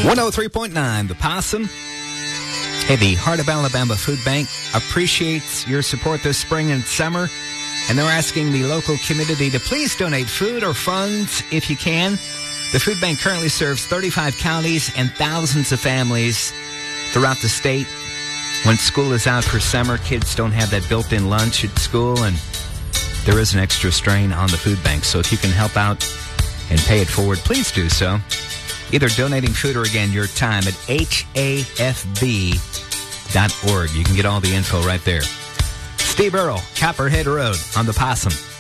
103.9, The Possum. Hey, the Heart of Alabama Food Bank appreciates your support this spring and summer, and they're asking the local community to please donate food or funds if you can. The food bank currently serves 35 counties and thousands of families throughout the state. When school is out for summer, kids don't have that built-in lunch at school, and there is an extra strain on the food bank. So if you can help out and pay it forward, please do so. Either donating food or, again, your time at hafb.org. You can get all the info right there. Steve Earle, Copperhead Road on The Possum.